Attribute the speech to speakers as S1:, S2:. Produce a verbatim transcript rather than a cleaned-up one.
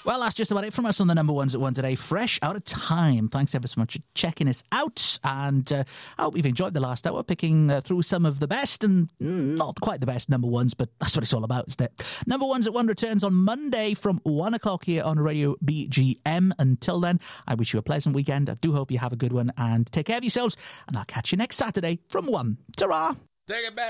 S1: Well, that's just about it from us on the number ones at one today. Fresh out of time. Thanks ever so much for checking us out. And uh, I hope you've enjoyed the last hour, picking uh, through some of the best and not quite the best number ones, but that's what it's all about, isn't it? Number ones at one returns on Monday from one o'clock here on Radio B G M. Until then, I wish you a pleasant weekend. I do hope you have a good one and take care of yourselves. And I'll catch you next Saturday from one. Ta-ra!
S2: Take it back.